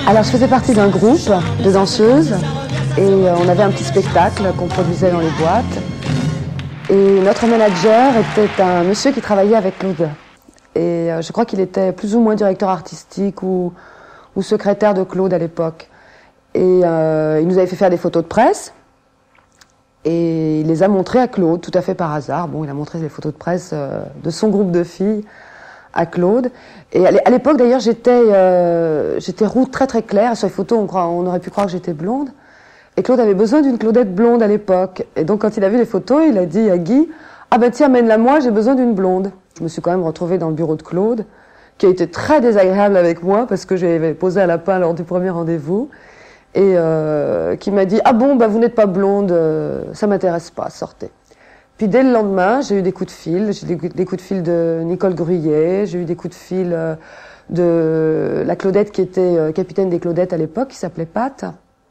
Alors, je faisais partie d'un groupe de danseuses et on avait un petit spectacle qu'on produisait dans les boîtes. Et notre manager était un monsieur qui travaillait avec Claude. Et je crois qu'il était plus ou moins directeur artistique ou secrétaire de Claude à l'époque. Et il nous avait fait faire des photos de presse. Et il les a montrées à Claude, tout à fait par hasard. Bon, il a montré les photos de presse de son groupe de filles à Claude. Et à l'époque, d'ailleurs, j'étais roux très très claire. Sur les photos, on aurait pu croire que j'étais blonde. Et Claude avait besoin d'une Claudette blonde à l'époque. Et donc, quand il a vu les photos, il a dit à Guy, « Ah ben tiens, amène-la moi, j'ai besoin d'une blonde. » Je me suis quand même retrouvée dans le bureau de Claude, qui a été très désagréable avec moi, parce que j'avais posé à lapin lors du premier rendez-vous, et qui m'a dit « Ah bon, bah, vous n'êtes pas blonde, ça m'intéresse pas, sortez. » Puis dès le lendemain, j'ai eu des coups de fil. J'ai eu des coups de fil de Nicole Gruyet, j'ai eu des coups de fil de la Claudette qui était capitaine des Claudettes à l'époque, qui s'appelait Pat.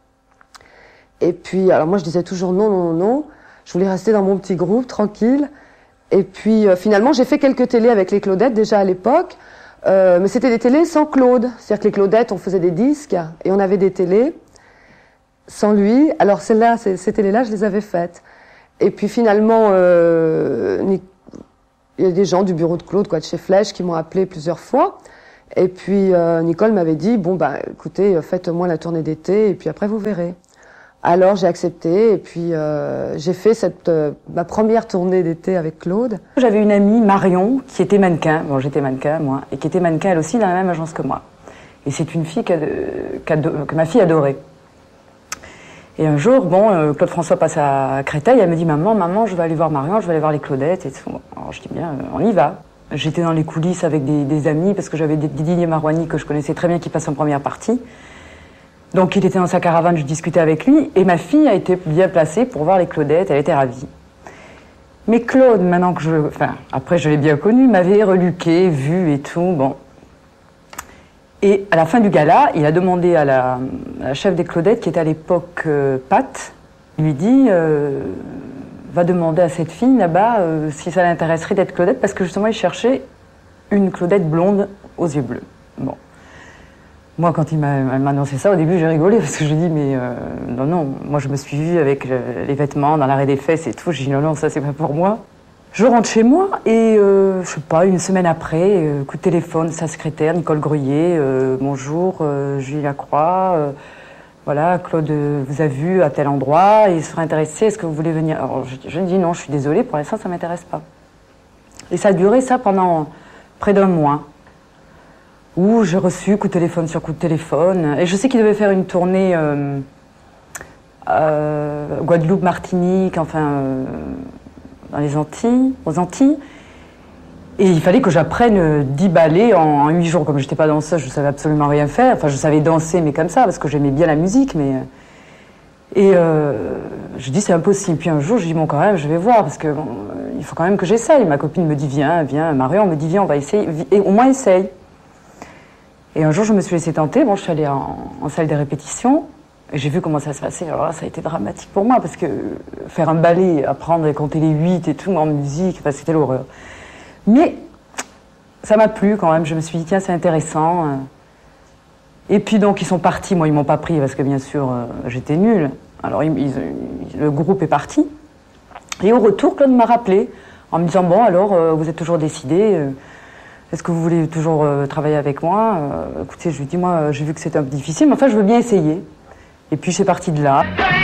Et puis, alors moi je disais toujours non, non, non. Je voulais rester dans mon petit groupe, tranquille. Et puis finalement, j'ai fait quelques télés avec les Claudettes déjà à l'époque. Mais c'était des télés sans Claude. C'est-à-dire que les Claudettes, on faisait des disques et on avait des télés sans lui. Alors celles-là, ces télés-là, je les avais faites. Et puis finalement, il y a des gens du bureau de Claude, quoi, de chez Flèche, qui m'ont appelé plusieurs fois. Et puis Nicole m'avait dit, bon, bah, écoutez, faites-moi la tournée d'été, et puis après vous verrez. Alors j'ai accepté, et puis j'ai fait ma première tournée d'été avec Claude. J'avais une amie, Marion, qui était mannequin, bon j'étais mannequin moi, et qui était mannequin elle aussi dans la même agence que moi. Et c'est une fille que ma fille adorait. Et un jour, bon, Claude François passe à Créteil, elle me dit « Maman, je vais aller voir Marion, je vais aller voir les Claudettes. » et tout. Alors je dis « Bien, on y va. » J'étais dans les coulisses avec des amis, parce que j'avais Didier Marouani que je connaissais très bien, qui passe en première partie. Donc il était dans sa caravane, je discutais avec lui, et ma fille a été bien placée pour voir les Claudettes, elle était ravie. Mais Claude, maintenant que après je l'ai bien connu, m'avait reluqué, vu et tout, bon. Et à la fin du gala, il a demandé à la chef des Claudettes, qui était à l'époque Pat, il lui dit va demander à cette fille là-bas si ça l'intéresserait d'être Claudette, parce que justement il cherchait une Claudette blonde aux yeux bleus. Bon. Moi, quand elle m'a annoncé ça, au début, j'ai rigolé, parce que je dis, mais non, moi je me suis vue avec les vêtements dans l'arrêt des fesses et tout, j'ai dit non, ça c'est pas pour moi. Je rentre chez moi et, je sais pas, une semaine après, coup de téléphone, sa secrétaire, Nicole Gruyet, bonjour, Julie Lacroix, voilà, Claude vous a vu à tel endroit, il serait intéressé, est-ce que vous voulez venir? Alors je dis non, je suis désolée, pour l'instant ça m'intéresse pas. Et ça a duré ça pendant près d'un mois. Où j'ai reçu coup de téléphone sur coup de téléphone. Et je sais qu'il devait faire une tournée Guadeloupe, Martinique, enfin dans les Antilles, aux Antilles. Et il fallait que j'apprenne 10 ballets en 8 jours. Comme je n'étais pas danseuse, je ne savais absolument rien faire. Enfin, je savais danser, mais comme ça, parce que j'aimais bien la musique. Et je dis, c'est impossible. Puis un jour, je dis, bon, quand même, je vais voir, parce que bon, il faut quand même que j'essaye. Ma copine me dit, viens. Marion me dit, viens, on va essayer. Et au moins, essaye. Et un jour, je me suis laissée tenter. Bon, je suis allée en salle de répétition et j'ai vu comment ça se passait. Alors là, ça a été dramatique pour moi parce que faire un ballet, apprendre et compter les 8 et tout en musique, enfin, c'était l'horreur. Mais ça m'a plu quand même. Je me suis dit, tiens, c'est intéressant. Et puis donc, ils sont partis. Moi, ils m'ont pas pris parce que bien sûr, j'étais nulle. Alors, le groupe est parti. Et au retour, Claude m'a rappelé en me disant, bon, alors, vous êtes toujours décidé. Est-ce que vous voulez toujours travailler avec moi? Écoutez, je lui dis, moi, j'ai vu que c'était un peu difficile, mais enfin, je veux bien essayer. Et puis, c'est parti de là.